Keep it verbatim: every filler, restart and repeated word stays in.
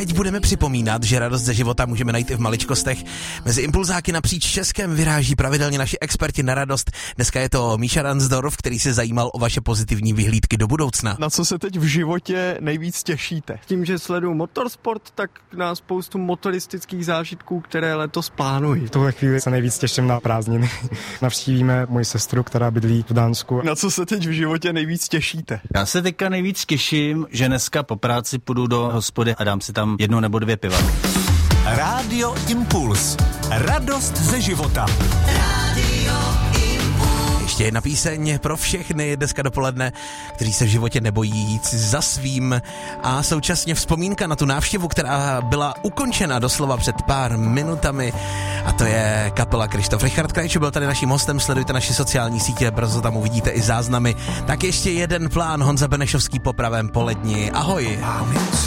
teď budeme připomínat, že radost ze života můžeme najít i v maličkostech. Mezi impulzáky napříč Českem vyráží pravidelně naši experti na radost. Dneska je to Míša Ransdorf, který se zajímal o vaše pozitivní vyhlídky do budoucna. Na co se teď v životě nejvíc těšíte? Tím, že sleduju motorsport, tak na spoustu motoristických zážitků, které letos plánuji. V tuhle chvíli se nejvíc těším na prázdniny. Navštívíme moji sestru, která bydlí v Dánsku. Na co se teď v životě nejvíc těšíte? Já se teďka nejvíc těším, že dneska po práci půjdu do hospody a dám si tam jedno nebo dvě piva. Rádio Impuls. Radost ze života. Rádio Ještě jedna píseň pro všechny dneska dopoledne, kteří se v životě nebojí jít za svým, a současně vzpomínka na tu návštěvu, která byla ukončena doslova před pár minutami, a to je kapela Krištof. Richard Krajčo byl tady naším hostem, sledujte naše sociální sítě, brzo tam uvidíte i záznamy. Tak ještě jeden plán, Honza Benešovský po pravém poledni. Ahoj.